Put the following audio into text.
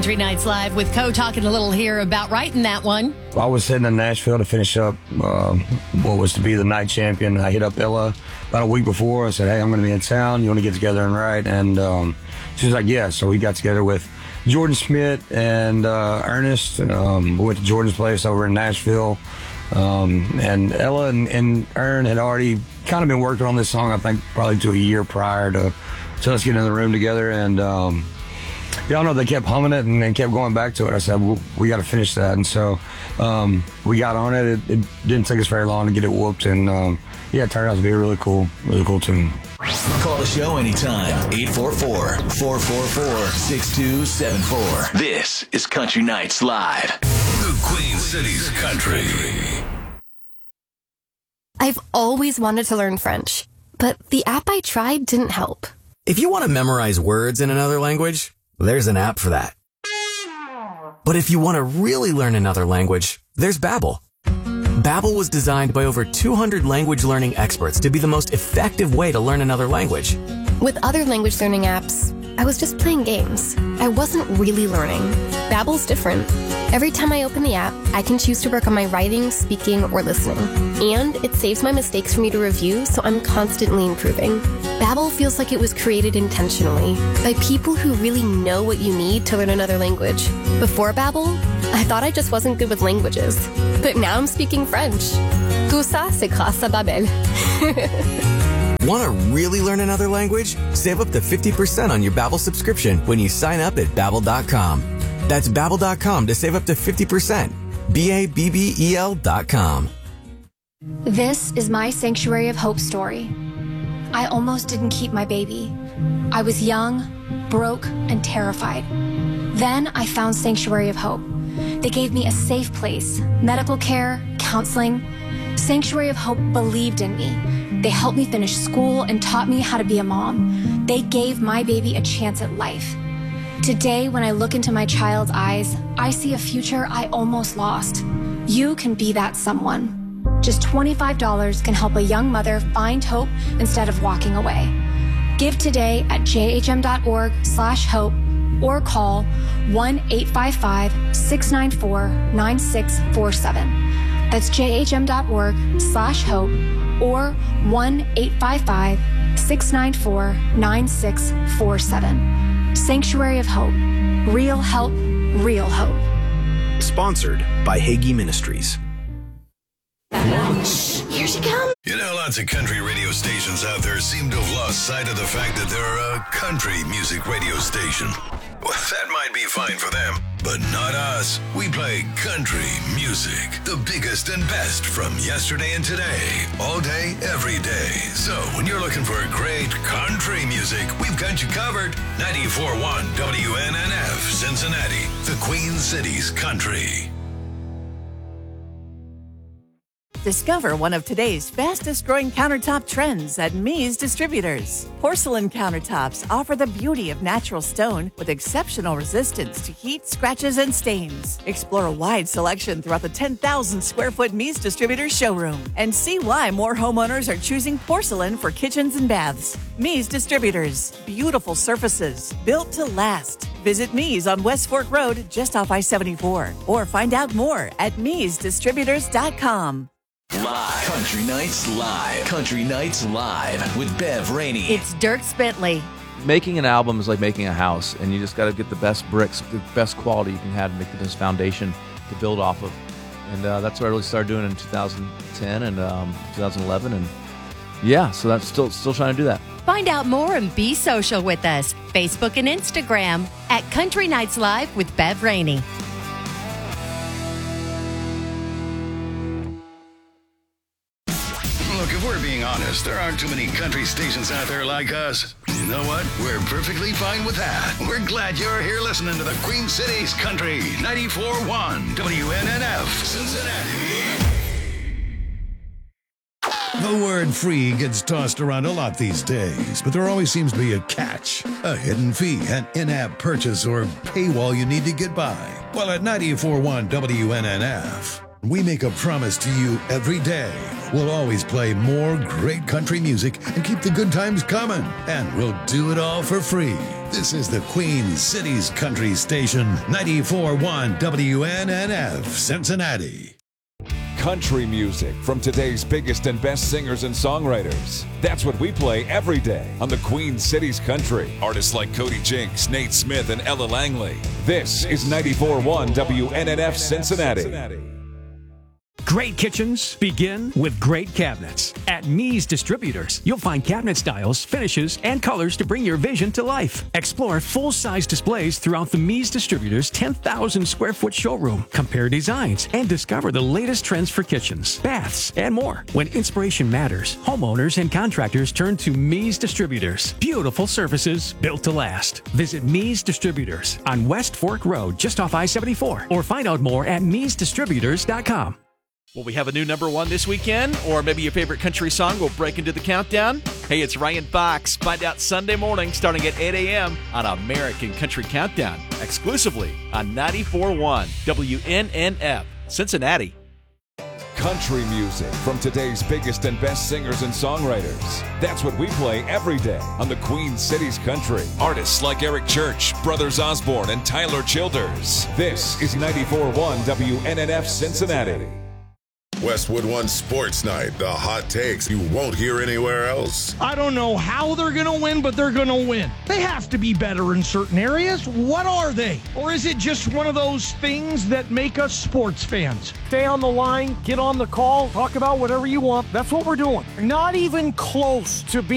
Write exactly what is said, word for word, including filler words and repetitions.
Country Nights Live with Co talking a little here about writing that one. I was heading to Nashville to finish up uh, what was to be the night champion. I hit up Ella about a week before. I said, hey, I'm going to be in town. You want to get together and write? And um, she was like, yeah. So we got together with Jordan Schmidt and uh, Ernest. Um, we went to Jordan's place over in Nashville. Um, and Ella and, and Ern had already kind of been working on this song, I think, probably to a year prior to, to us getting in the room together. And um, y'all know they kept humming it and then kept going back to it. I said, well, we got to finish that. And so um, we got on it. it. It didn't take us very long to get it whooped. And um, yeah, it turned out to be a really cool, really cool tune. Call the show anytime. eight four four, four four four, six two seven four. This is Country Nights Live. The Queen City's Country. I've always wanted to learn French, but the app I tried didn't help. If you want to memorize words in another language, there's an app for that. But if you want to really learn another language, there's Babbel. Babbel was designed by over two hundred language learning experts to be the most effective way to learn another language. With other language learning apps, I was just playing games. I wasn't really learning. Babbel's different. Every time I open the app, I can choose to work on my writing, speaking, or listening. And it saves my mistakes for me to review, so I'm constantly improving. Babbel feels like it was created intentionally by people who really know what you need to learn another language. Before Babbel, I thought I just wasn't good with languages. But now I'm speaking French. Tout ça, c'est grâce à Babbel. Want to really learn another language? Save up to fifty percent on your Babbel subscription when you sign up at Babbel dot com. That's Babbel dot com to save up to fifty percent. B A B B E L dot com. This is my Sanctuary of Hope story. I almost didn't keep my baby. I was young, broke, and terrified. Then I found Sanctuary of Hope. They gave me a safe place, medical care, counseling. Sanctuary of Hope believed in me. They helped me finish school and taught me how to be a mom. They gave my baby a chance at life. Today, when I look into my child's eyes, I see a future I almost lost. You can be that someone. Just twenty-five dollars can help a young mother find hope instead of walking away. Give today at jhm.org slash hope or call one eight five five, six nine four, nine six four seven. That's jhm.org slash hope or one eight five five, six nine four, nine six four seven. Sanctuary of Hope. Real help, real hope. Sponsored by Hagee Ministries. Shh, here she comes. You know, lots of country radio stations out there seem to have lost sight of the fact that they're a country music radio station. Well, that might be fine for them, but not us. We play country music, the biggest and best from yesterday and today, all day, every day. So when you're looking for great country music, we've got you covered. ninety-four point one W N N F, Cincinnati, the Queen City's Country. Discover one of today's fastest-growing countertop trends at Mies Distributors. Porcelain countertops offer the beauty of natural stone with exceptional resistance to heat, scratches, and stains. Explore a wide selection throughout the ten thousand square foot Mies Distributors showroom and see why more homeowners are choosing porcelain for kitchens and baths. Mies Distributors. Beautiful surfaces built to last. Visit Mies on West Fork Road just off I seventy-four or find out more at mies distributors dot com. Live. Country Nights Live. Country Nights Live with Bev Rainey. It's Dierks Bentley. Making an album is like making a house, and you just got to get the best bricks, the best quality you can have to make this foundation to build off of. And uh, that's what I really started doing in two thousand ten and um, two thousand eleven. And yeah, so that's still still trying to do that. Find out more and be social with us. Facebook and Instagram at Country Nights Live with Bev Rainey. Look, if we're being honest, there aren't too many country stations out there like us. You know what? We're perfectly fine with that. We're glad you're here listening to the Queen City's Country, ninety-four point one W N N F, Cincinnati. The word free gets tossed around a lot these days, but there always seems to be a catch, a hidden fee, an in-app purchase, or paywall you need to get by. Well, at ninety-four point one W N N F, We make a promise to you every day. We'll always play more great country music and keep the good times coming. And we'll do it all for free. This is the Queen City's Country Station, ninety-four point one W N N F, Cincinnati. Country music from today's biggest and best singers and songwriters. That's what we play every day on the Queen City's Country. Artists like Cody Jinks, Nate Smith, and Ella Langley. This is ninety-four point one W N N F, Cincinnati. Great kitchens begin with great cabinets. At Mees Distributors, you'll find cabinet styles, finishes, and colors to bring your vision to life. Explore full-size displays throughout the Mees Distributors' ten thousand square foot showroom. Compare designs and discover the latest trends for kitchens, baths, and more. When inspiration matters, homeowners and contractors turn to Mees Distributors. Beautiful surfaces built to last. Visit Mees Distributors on West Fork Road, just off I seventy-four, or find out more at mees distributors dot com. Will we have a new number one this weekend? Or maybe your favorite country song will break into the countdown? Hey, it's Ryan Fox. Find out Sunday morning starting at eight a.m. on American Country Countdown, exclusively on ninety-four point one W N N F, Cincinnati. Country music from today's biggest and best singers and songwriters. That's what we play every day on the Queen City's Country. Artists like Eric Church, Brothers Osborne, and Tyler Childers. This is ninety-four point one W N N F, Cincinnati. Westwood One Sports Night, the hot takes you won't hear anywhere else. I don't know how they're going to win, but they're going to win. They have to be better in certain areas. What are they? Or is it just one of those things that make us sports fans? Stay on the line, get on the call, talk about whatever you want. That's what we're doing. Not even close to being